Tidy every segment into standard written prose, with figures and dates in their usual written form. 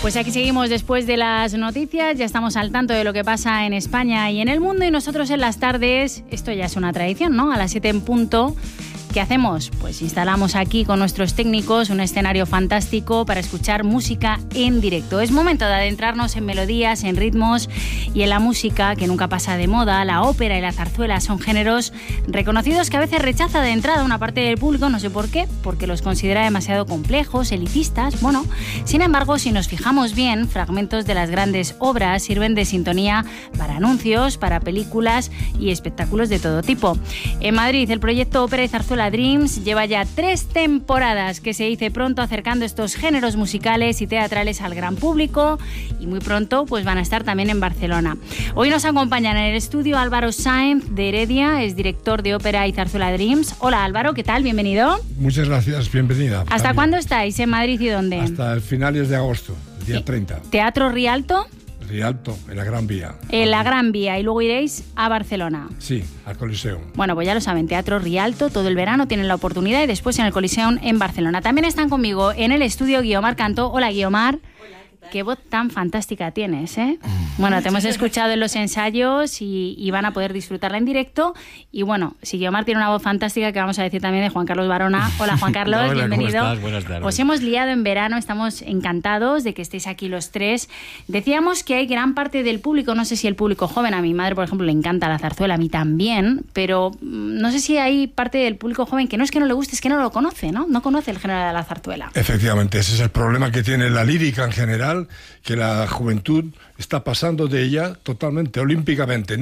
Pues aquí seguimos después de las noticias, ya estamos al tanto de lo que pasa en España y en el mundo, y nosotros en las tardes, esto ya es una tradición, ¿no? A las 7 en punto, ¿qué hacemos? Pues instalamos aquí con nuestros técnicos un escenario fantástico para escuchar música en directo. Es momento de adentrarnos en melodías, en ritmos y en la música que nunca pasa de moda. La ópera y la zarzuela son géneros reconocidos que a veces rechaza de entrada una parte del público, no sé por qué, porque los considera demasiado complejos, elitistas. Bueno, sin embargo, si nos fijamos bien, fragmentos de las grandes obras sirven de sintonía para anuncios, para películas y espectáculos de todo tipo. En Madrid, el proyecto Ópera y Zarzuela Dreams lleva ya 3 temporadas, que se dice pronto, acercando estos géneros musicales y teatrales al gran público, y muy pronto pues van a estar también en Barcelona. Hoy nos acompañan en el estudio Álvaro Sáenz de Heredia, es director de Ópera y Zarzuela Dreams. Hola Álvaro, ¿qué tal? Bienvenido. Muchas gracias, bienvenida. ¿Hasta también. cuándo estáis? ¿En Madrid y dónde? Hasta finales de agosto, el día 30. ¿Teatro Rialto? Rialto, en la Gran Vía. En la Gran Vía, y luego iréis a Barcelona. Sí, al Coliseum. Bueno, pues ya lo saben, Teatro Rialto, todo el verano tienen la oportunidad, y después en el Coliseum en Barcelona. También están conmigo en el estudio Guiomar Cantó. Hola Guiomar. Qué voz tan fantástica tienes, ¿eh? Bueno, te hemos escuchado en los ensayos y van a poder disfrutarla en directo. Y bueno, si Guiomar tiene una voz fantástica, que vamos a decir también de Juan Carlos Barona. Hola Juan Carlos, Hola, bienvenido. ¿cómo estás? Buenas tardes. Os hemos liado en verano, estamos encantados de que estéis aquí los tres. Decíamos que hay gran parte del público, no sé si el público joven, a mi madre por ejemplo le encanta la zarzuela, a mí también, pero no sé si hay parte del público joven que no es que no le guste, es que no lo conoce, ¿no? No conoce el género de la zarzuela. Efectivamente, ese es el problema que tiene la lírica en general, que la juventud está pasando de ella totalmente, olímpicamente.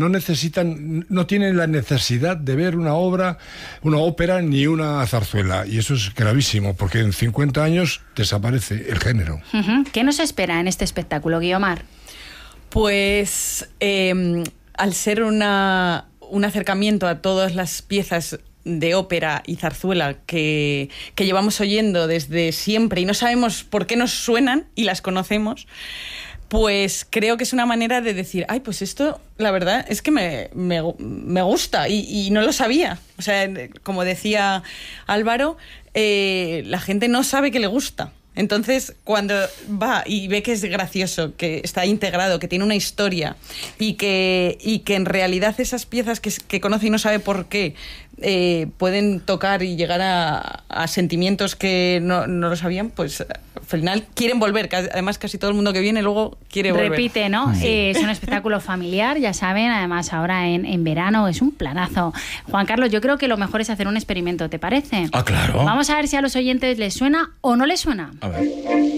No tienen la necesidad de ver una obra, una ópera ni una zarzuela. Y eso es gravísimo, porque en 50 años desaparece el género. ¿Qué nos espera en este espectáculo, Guiomar? Pues al ser un acercamiento a todas las piezas de ópera y zarzuela que llevamos oyendo desde siempre y no sabemos por qué nos suenan y las conocemos, pues creo que es una manera de decir, ay, pues esto, la verdad, es que me gusta y no lo sabía. O sea, como decía Álvaro, la gente no sabe que le gusta. Entonces, cuando va y ve que es gracioso, que está integrado, que tiene una historia y que en realidad esas piezas que conoce y no sabe por qué pueden tocar y llegar a sentimientos que no lo sabían, pues al final quieren volver. Además, casi todo el mundo que viene luego quiere volver. Repite, ¿no? Sí. Es un espectáculo familiar, ya saben, además ahora en verano es un planazo. Juan Carlos, yo creo que lo mejor es hacer un experimento, ¿te parece? Ah, claro. Vamos a ver si a los oyentes les suena o no les suena. A ver.